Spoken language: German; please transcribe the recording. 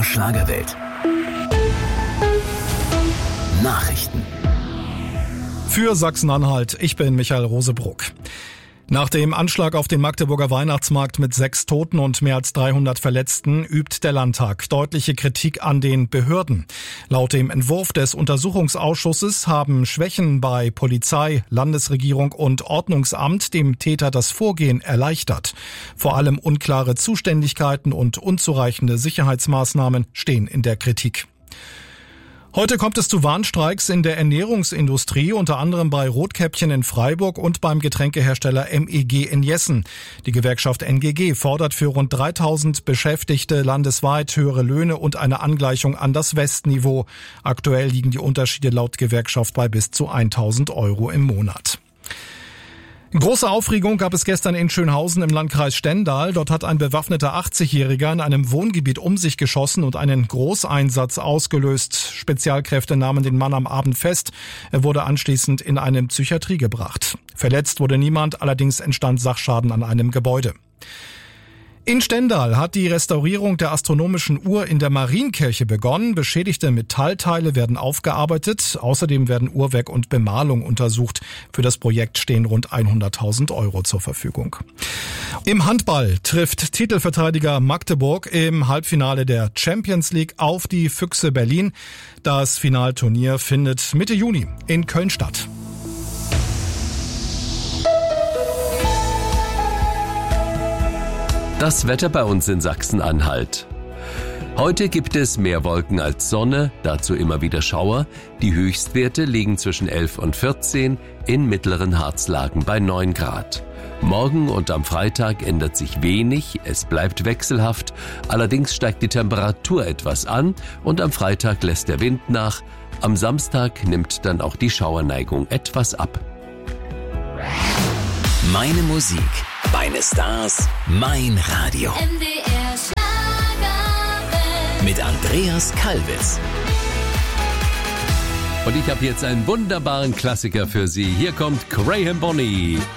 Schlagerwelt. Nachrichten. Für Sachsen-Anhalt, ich bin Michael Rosebruck. Nach dem Anschlag auf den Magdeburger Weihnachtsmarkt mit 6 Toten und mehr als 300 Verletzten übt der Landtag deutliche Kritik an den Behörden. Laut dem Entwurf des Untersuchungsausschusses haben Schwächen bei Polizei, Landesregierung und Ordnungsamt dem Täter das Vorgehen erleichtert. Vor allem unklare Zuständigkeiten und unzureichende Sicherheitsmaßnahmen stehen in der Kritik. Heute kommt es zu Warnstreiks in der Ernährungsindustrie, unter anderem bei Rotkäppchen in Freiburg und beim Getränkehersteller MEG in Jessen. Die Gewerkschaft NGG fordert für rund 3000 Beschäftigte landesweit höhere Löhne und eine Angleichung an das Westniveau. Aktuell liegen die Unterschiede laut Gewerkschaft bei bis zu 1000 Euro im Monat. Große Aufregung gab es gestern in Schönhausen im Landkreis Stendal. Dort hat ein bewaffneter 80-Jähriger in einem Wohngebiet um sich geschossen und einen Großeinsatz ausgelöst. Spezialkräfte nahmen den Mann am Abend fest. Er wurde anschließend in eine Psychiatrie gebracht. Verletzt wurde niemand, allerdings entstand Sachschaden an einem Gebäude. In Stendal hat die Restaurierung der astronomischen Uhr in der Marienkirche begonnen. Beschädigte Metallteile werden aufgearbeitet. Außerdem werden Uhrwerk und Bemalung untersucht. Für das Projekt stehen rund 100.000 Euro zur Verfügung. Im Handball trifft Titelverteidiger Magdeburg im Halbfinale der Champions League auf die Füchse Berlin. Das Finalturnier findet Mitte Juni in Köln statt. Das Wetter bei uns in Sachsen-Anhalt. Heute gibt es mehr Wolken als Sonne, dazu immer wieder Schauer. Die Höchstwerte liegen zwischen 11 und 14, in mittleren Harzlagen bei 9 Grad. Morgen und am Freitag ändert sich wenig, es bleibt wechselhaft. Allerdings steigt die Temperatur etwas an und am Freitag lässt der Wind nach. Am Samstag nimmt dann auch die Schauerneigung etwas ab. Meine Musik, meine Stars, mein Radio. MDR Schlagerwelt. Mit Andreas Kalbitz. Und ich habe jetzt einen wunderbaren Klassiker für Sie. Hier kommt Graham Bonny.